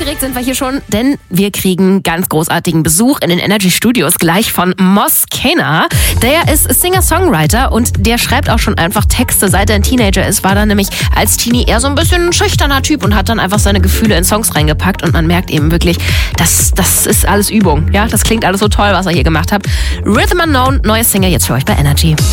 Aufgeregt sind wir hier schon, denn wir kriegen ganz großartigen Besuch in den Energy Studios gleich von Moss Kena. Der ist Singer-Songwriter und der schreibt auch schon einfach Texte, seit er ein Teenager ist. War dann nämlich als Teenie eher so ein bisschen ein schüchterner Typ und hat dann einfach seine Gefühle in Songs reingepackt. Und man merkt eben wirklich, das ist alles Übung. Ja, das klingt alles so toll, was er hier gemacht hat. Rhythm Unknown, neues Single jetzt für euch bei Energy.